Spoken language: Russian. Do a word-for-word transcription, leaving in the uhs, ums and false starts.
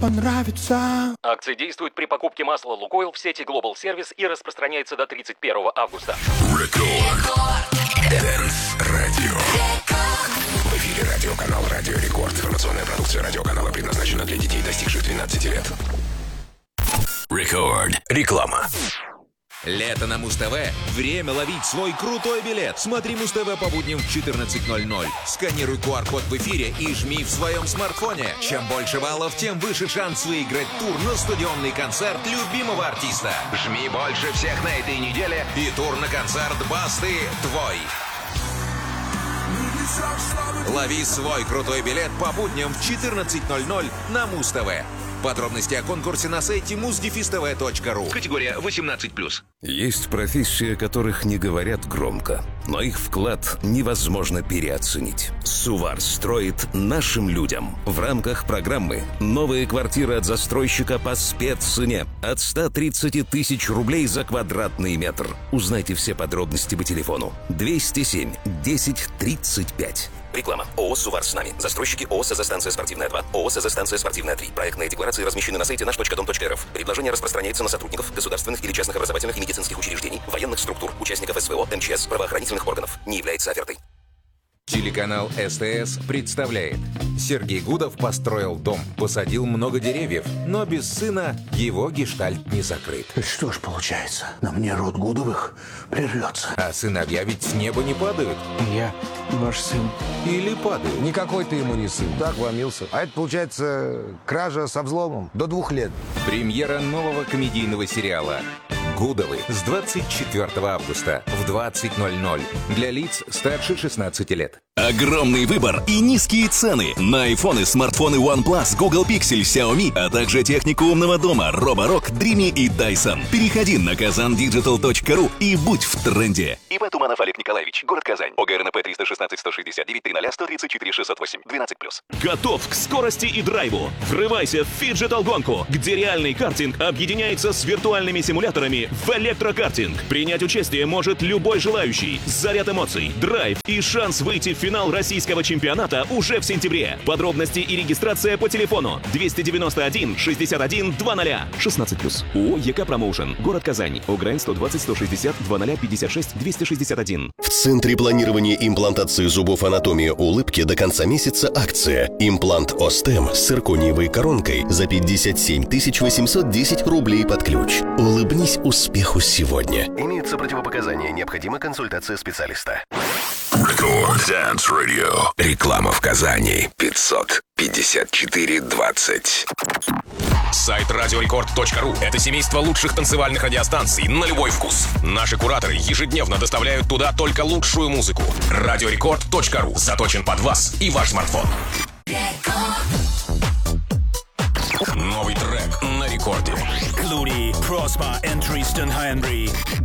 понравится. Акция действует при покупке масла «Лукойл» в сети Global Service и распространяется до тридцать первого августа. Рекорд. Dance Radio. В эфире радиоканал Радио Рекорд. Информационная продукция радиоканала предназначена для детей, достигших двенадцати лет. Рекорд. Реклама. Лето на Муз-ТВ. Время ловить свой крутой билет. Смотри Муз-ТВ по будням в четырнадцать ноль ноль. Сканируй ку ар-код в эфире и жми в своем смартфоне. Чем больше баллов, тем выше шанс выиграть тур на стадионный концерт любимого артиста. Жми больше всех на этой неделе, и тур на концерт Басты твой. Лови свой крутой билет по будням в четырнадцать ноль ноль на Муз-ТВ. Подробности о конкурсе на сайте муз дефис тэ вэ точка ру. Категория восемнадцать плюс. Есть профессии, о которых не говорят громко, но их вклад невозможно переоценить. Сувар строит нашим людям. В рамках программы «Новые квартиры от застройщика по спеццене» от ста тридцати тысяч рублей за квадратный метр. Узнайте все подробности по телефону двести семь десять тридцать пять. Реклама. ООО «Сувар с нами». Застройщики ООО «СЗ-станция спортивная два», ООО «СЗ-станция спортивная три». Проектные декларации размещены на сайте наш точка дом точка эр эф. Предложение распространяется на сотрудников государственных или частных образовательных и медицинских учреждений, военных структур, участников эс вэ о, эм че эс, правоохранительных органов. Не является офертой. Телеканал эс тэ эс представляет. Сергей Гудов построил дом, посадил много деревьев, но без сына его гештальт не закрыт. Что ж получается, на мне род Гудовых прервется. А сыновья ведь с неба не падают. Я ваш сын. Или падают. Никакой ты ему не сын. Так вломился. А это получается кража со взломом до двух лет. Премьера нового комедийного сериала «Гудовы» с двадцать четвёртого августа в двадцать ноль ноль для лиц старше шестнадцати лет. Огромный выбор и низкие цены на айфоны, смартфоны OnePlus, Google Pixel, Xiaomi, а также технику умного дома Roborock, Dreamy и Dyson. Переходи на казан диджитал точка ру и будь в тренде. ИП Туманов Олег Николаевич, город Казань. ОГРНП триста шестнадцать сто шестьдесят девять тринадцать сто тридцать четыре шестьсот восемь. двенадцать плюс. Готов к скорости и драйву. Врывайся в фиджитал-гонку, где реальный картинг объединяется с виртуальными симуляторами в электрокартинг. Принять участие может любой желающий. Заряд эмоций, драйв и шанс выйти в финал российского чемпионата уже в сентябре. Подробности и регистрация по телефону двести девяносто один шестьдесят один двадцать. шестнадцать плюс. ООО «ЕК Промоушен». Город Казань. ОГРН сто двадцать сто шестьдесят двадцать пятьдесят шесть двести шестьдесят один. В Центре планирования имплантации зубов «Анатомия улыбки» до конца месяца акция. Имплант Остем с циркониевой коронкой за пятьдесят семь тысяч восемьсот десять рублей под ключ. Улыбнись успеху сегодня. Имеются противопоказания. Необходима консультация специалиста. Рекорд Dance Radio. Реклама в Казани. пятьсот пятьдесят четыре двадцать. Сайт радио рекорд точка ру – это семейство лучших танцевальных радиостанций на любой вкус. Наши кураторы ежедневно доставляют туда только лучшую музыку. радио рекорд точка ру заточен под вас и ваш смартфон. Новый трек на рекорде. Клури, Проспер, Тристан Хенри.